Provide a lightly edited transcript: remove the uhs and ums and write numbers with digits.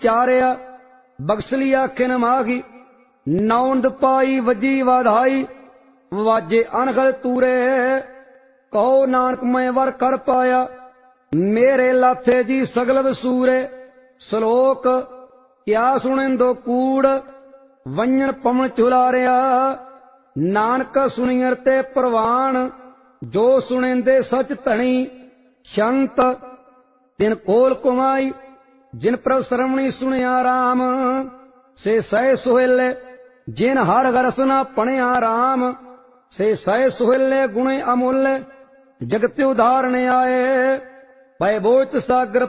चारिया बख्शली आखिन माही नौंद पाई वजी वाधाई वाजे अनगल तूरे कहो नानक मैं वर कर पाया मेरे लाथे जी सगल वसूरे श्लोक क्या सुनेंदो कूड़ वंजन पवन चुलारिया नानक सुनियर ते प्रवान जो सुनेंदे सच धनी शंत तिन कोल कुमाई जिन पर श्रवणी सुनिया राम से सह सुहेले जिन हर रसना पणिया राम से सह सुहेले गुणे अमूल्य जगत उदाहरण आए भय बोच सागर